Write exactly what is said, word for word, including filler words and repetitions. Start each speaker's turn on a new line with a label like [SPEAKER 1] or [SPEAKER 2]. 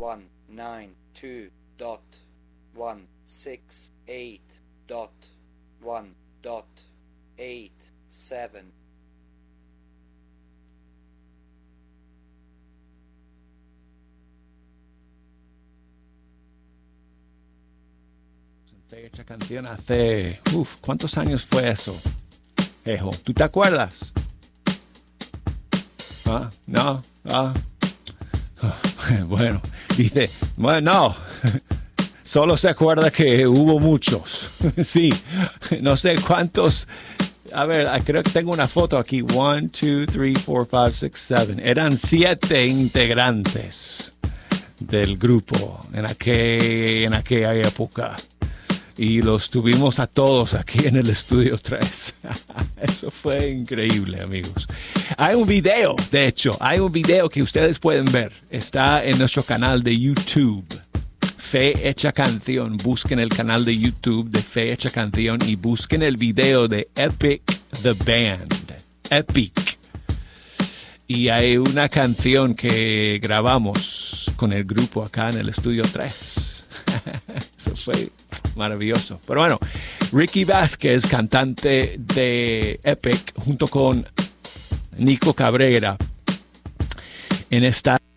[SPEAKER 1] one nine two dot one six eight dot one dot eight seven.
[SPEAKER 2] Fecha canción hace... Uf, ¿cuántos años fue eso? Ejo, ¿tú te acuerdas? ¿Ah? ¿No? ¿Ah? Bueno, dice, bueno, no. Solo se acuerda que hubo muchos. Sí, no sé cuántos. A ver, creo que tengo una foto aquí. One, two, three, four, five, six, seven. Eran siete integrantes del grupo en, aquel, en aquella época. Y los tuvimos a todos aquí en el Estudio tres. Eso fue increíble, amigos. Hay un video, de hecho, hay un video que ustedes pueden ver. Está en nuestro canal de YouTube. Fe Hecha Canción. Busquen el canal de YouTube de Fe Hecha Canción y busquen el video de Epic The Band. Epic. Y hay una canción que grabamos con el grupo acá en el Estudio tres. Eso fue maravilloso. Pero bueno, Ricky Vázquez, cantante de Epic, junto con Nico Cabrera, en esta